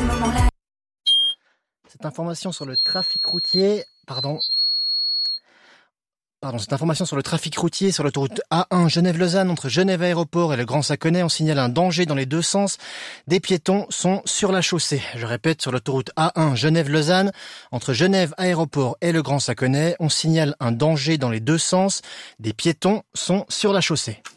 Cette information sur le trafic routier, cette information sur le trafic routier sur l'autoroute A1 Genève-Lausanne entre Genève Aéroport et le Grand Saconnet. On signale un danger dans les deux sens. Des piétons sont sur la chaussée. Je répète, sur l'autoroute A1 Genève-Lausanne entre Genève Aéroport et le Grand Saconnet. On signale un danger dans les deux sens. Des piétons sont sur la chaussée.